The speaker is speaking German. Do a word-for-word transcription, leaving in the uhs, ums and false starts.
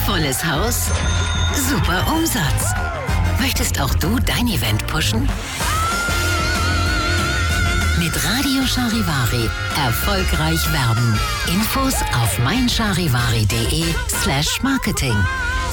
Volles Haus, super Umsatz. Möchtest auch du dein Event pushen? Mit Radio Charivari erfolgreich werben. Infos auf meincharivari.de slash Marketing.